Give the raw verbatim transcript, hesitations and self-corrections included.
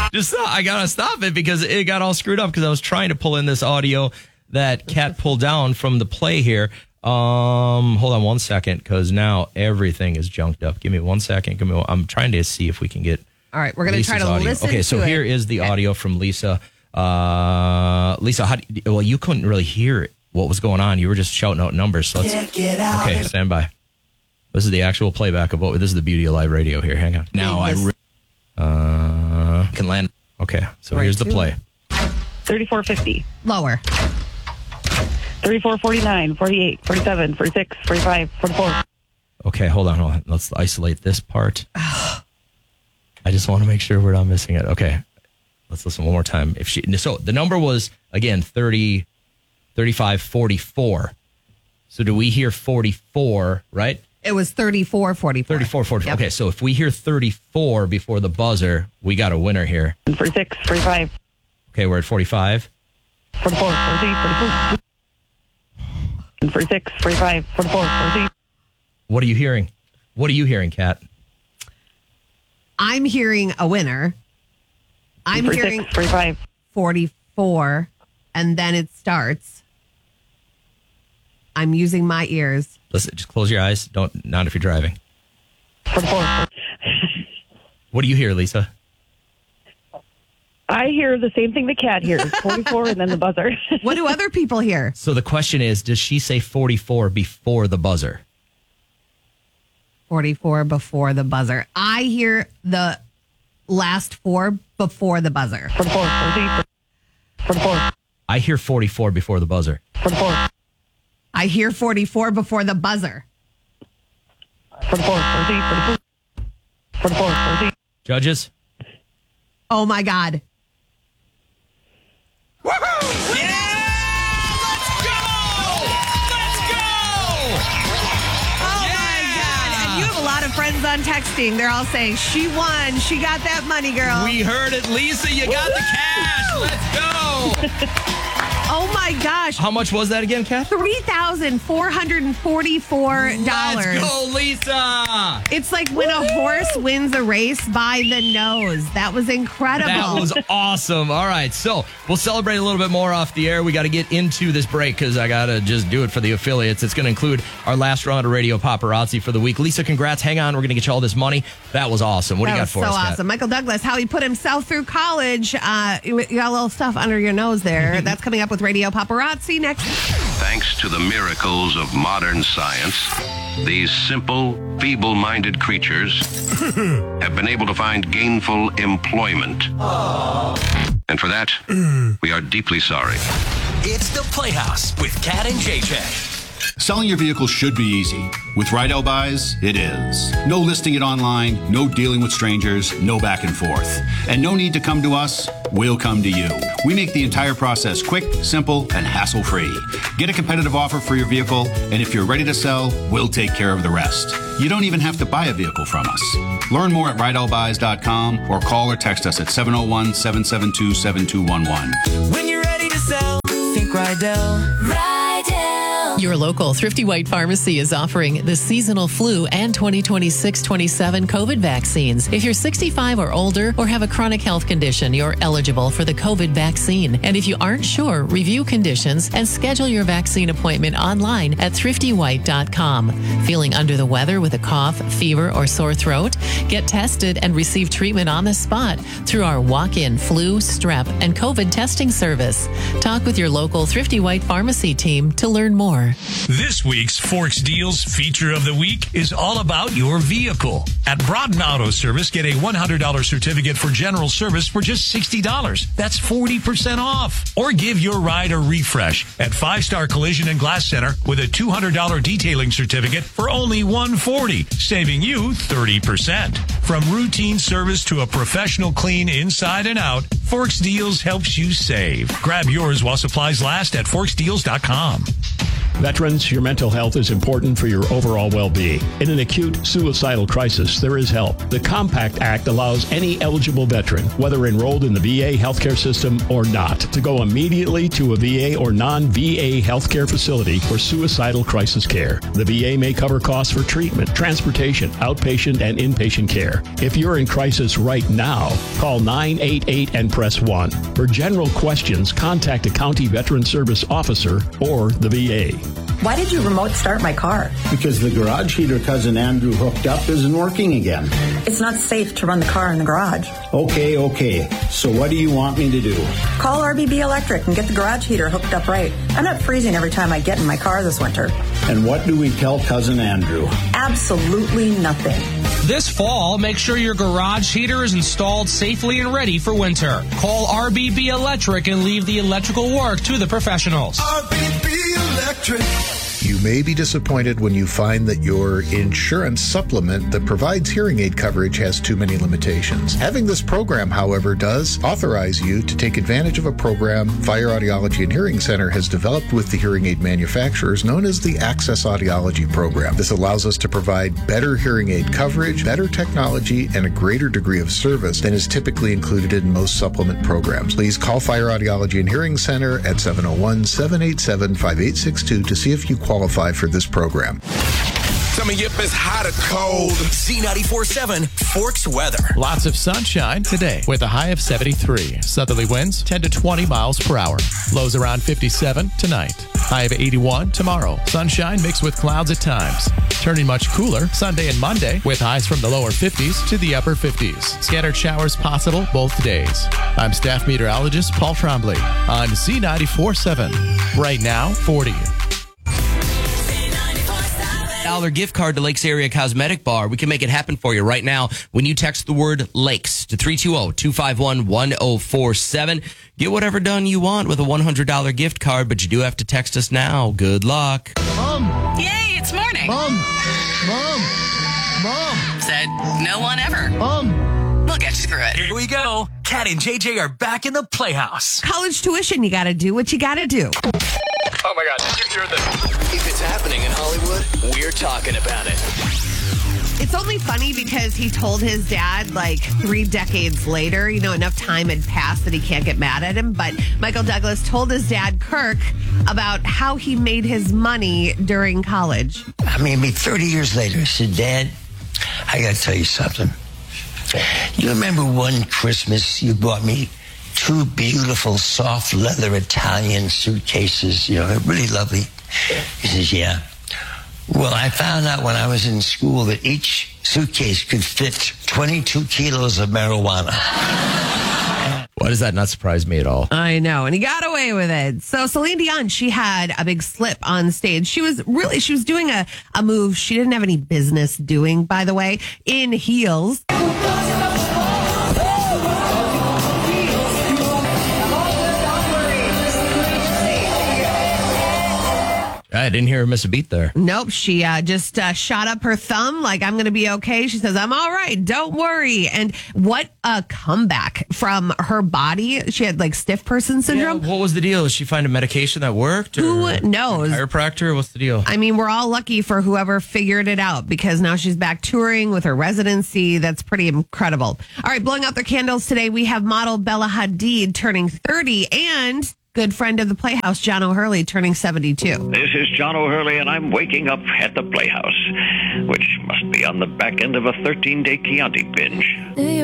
Just uh, I gotta stop it because it got all screwed up because I was trying to pull in this audio that Kat pulled down from the play here. Um, hold on one second because now everything is junked up. Give me one second. Give me. One, I'm trying to see if we can get. All right, we're gonna Lisa's try to audio. listen. Okay, so to here it. is the audio from Lisa. Uh, Lisa, how do you, well you couldn't really hear what was going on. You were just shouting out numbers. So let's. Get, get out. Okay, stand by. This is the actual playback of what. This is the beauty of live radio. Here, hang on. Now I. Re- uh, can land. Okay, so right, here's the two. play. thirty-four fifty. Lower. thirty-four forty-nine, forty-eight, forty-seven, forty-six, forty-five, forty-four. Okay, hold on, hold on. Let's isolate this part. I just want to make sure we're not missing it. Okay, let's listen one more time. If she so the number was again thirty, thirty-five, forty-four. So do we hear forty-four? Right? It was thirty-four forty-four. thirty-four forty-four. Yep. Okay, so if we hear thirty-four before the buzzer, we got a winner here. forty-six, forty-five, Okay, we're at forty-five. forty-four, forty-eight, forty-four. forty-six, forty-five, forty-four, forty-eight. What are you hearing? What are you hearing, Kat? I'm hearing a winner. I'm forty-six, hearing forty-five. forty-four, and then it starts. I'm using my ears. Listen, just close your eyes. Don't not if you're driving. forty-four. What do you hear, Lisa? I hear the same thing the cat hears. forty-four and then the buzzer. What do other people hear? So the question is, does she say forty-four before the buzzer? forty-four before the buzzer. I hear the last four before the buzzer. forty-four, forty-eight, forty-four, I hear forty-four before the buzzer. forty-four, I hear forty-four before the buzzer. forty-four, forty-eight, forty-four, forty-four, forty-eight. Judges? Oh my God. Woohoo! Yeah! Let's go! Let's go! Oh my God. And you have a lot of friends on texting. They're all saying, she won. She got that money, girl. We heard it, Lisa. You got the cash. Let's go. Oh my gosh. How much was that again, Kath? three thousand four hundred forty-four dollars. Let's go, Lisa. It's like when a horse wins a race by the nose. That was incredible. That was awesome. All right, so we'll celebrate a little bit more off the air. We got to get into this break because I got to just do it for the affiliates. It's going to include our last round of Radio Paparazzi for the week. Lisa, congrats. Hang on. We're going to get you all this money. That was awesome. What that do you got was for so us, Kat? awesome. Michael Douglas, how he put himself through college. Uh, you got a little stuff under your nose there. That's coming up with Radio Paparazzi next. Thanks to the miracles of modern science, these simple, feeble-minded creatures have been able to find gainful employment. And for that, we are deeply sorry. It's the Playhouse with Kat and J J. Selling your vehicle should be easy. With Rydell Buys, it is. No listing it online, no dealing with strangers, no back and forth. And no need to come to us, we'll come to you. We make the entire process quick, simple, and hassle-free. Get a competitive offer for your vehicle, and if you're ready to sell, we'll take care of the rest. You don't even have to buy a vehicle from us. Learn more at rydell buys dot com or call or text us at seven oh one, seven seven two, seven two one one. When you're ready to sell, think Rydell. Rydell. Your local Thrifty White Pharmacy is offering the seasonal flu and twenty twenty-six twenty-seven COVID vaccines. If you're sixty-five or older or have a chronic health condition, you're eligible for the COVID vaccine. And if you aren't sure, review conditions and schedule your vaccine appointment online at thrifty white dot com. Feeling under the weather with a cough, fever, or sore throat? Get tested and receive treatment on the spot through our walk-in flu, strep, and COVID testing service. Talk with your local Thrifty White Pharmacy team to learn more. This week's Forks Deals feature of the week is all about your vehicle. At Broughton Auto Service, get a one hundred dollars certificate for general service for just sixty dollars. That's forty percent off. Or give your ride a refresh at Five Star Collision and Glass Center with a two hundred dollars detailing certificate for only one hundred forty dollars, saving you thirty percent. From routine service to a professional clean inside and out, Forks Deals helps you save. Grab yours while supplies last at forks deals dot com. Veterans, your mental health is important for your overall well-being. In an acute suicidal crisis, there is help. The Compact Act allows any eligible veteran, whether enrolled in the V A healthcare system or not, to go immediately to a V A or non-V A healthcare facility for suicidal crisis care. The V A may cover costs for treatment, transportation, outpatient, and inpatient care. If you're in crisis right now, call nine eight eight and press one. For general questions, contact a county veteran service officer or the V A. Why did you remote start my car? Because the garage heater Cousin Andrew hooked up isn't working again. It's not safe to run the car in the garage. Okay, okay. So what do you want me to do? Call R B B Electric and get the garage heater hooked up right. I'm not freezing every time I get in my car this winter. And what do we tell Cousin Andrew? Absolutely nothing. This fall, make sure your garage heater is installed safely and ready for winter. Call R B B Electric and leave the electrical work to the professionals. R B B Electric. You may be disappointed when you find that your insurance supplement that provides hearing aid coverage has too many limitations. Having this program, however, does authorize you to take advantage of a program Fire Audiology and Hearing Center has developed with the hearing aid manufacturers known as the Access Audiology Program. This allows us to provide better hearing aid coverage, better technology, and a greater degree of service than is typically included in most supplement programs. Please call Fire Audiology and Hearing Center at seven oh one, seven eight seven, five eight six two to see if you qualify for this program. Tell me if it's hot or cold. Z ninety-four point seven Forks weather. Lots of sunshine today with a high of seventy-three. Southerly winds ten to twenty miles per hour. Lows around fifty-seven tonight. High of eighty-one tomorrow. Sunshine mixed with clouds at times. Turning much cooler Sunday and Monday with highs from the lower fifties to the upper fifties. Scattered showers possible both days. I'm staff meteorologist Paul Trombley on Z ninety-four point seven. Right now, forty. Dollar gift card to Lakes Area Cosmetic Bar. We can make it happen for you right now when you text the word Lakes to three two zero, two five one, one zero four seven. Get whatever done you want with a one hundred dollars gift card, but you do have to text us now. Good luck. Mom. Yay, it's morning. Mom. Mom. Mom. Said no one ever. Mom. We'll get you through it. Here we go. Kat and J J are back in the Playhouse. College tuition, you got to do what you got to do. Oh my God, did you hear this? If it's happening in Hollywood, we're talking about it. It's only funny because he told his dad like three decades later, you know, enough time had passed that he can't get mad at him. But Michael Douglas told his dad, Kirk, about how he made his money during college. I mean, I mean, thirty years later, I said, Dad, I got to tell you something. You remember one Christmas you bought me two beautiful soft leather Italian suitcases, you know, really lovely. He says, yeah. Well, I found out when I was in school that each suitcase could fit twenty-two kilos of marijuana. Why does that not surprise me at all? I know. And he got away with it. So Celine Dion, she had a big slip on stage. She was really, she was doing a, a move she didn't have any business doing, by the way, in heels. I didn't hear her miss a beat there. Nope. She uh, just uh, shot up her thumb like, I'm going to be okay. She says, I'm all right. Don't worry. And what a comeback from her body. She had like stiff person syndrome. Yeah, what was the deal? Did she find a medication that worked? Or Who knows? Chiropractor? What's the deal? I mean, we're all lucky for whoever figured it out because now she's back touring with her residency. That's pretty incredible. All right. Blowing out their candles today. We have model Bella Hadid turning thirty and good friend of the Playhouse, John O'Hurley, turning seventy-two. This is John O'Hurley, and I'm waking up at the Playhouse, which must be on the back end of a thirteen-day Chianti binge.